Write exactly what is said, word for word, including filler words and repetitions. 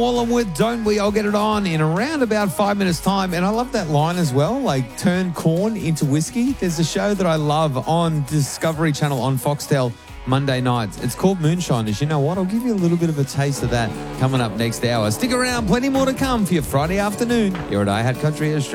All I'm with, don't we? I'll get it on in around about five minutes' time. And I love that line as well, like turn corn into whiskey. There's a show that I love on Discovery Channel on Foxtel Monday nights. It's called Moonshiners. You know what? I'll give you a little bit of a taste of that coming up next hour. Stick around. Plenty more to come for your Friday afternoon here at iHeart Country Australia.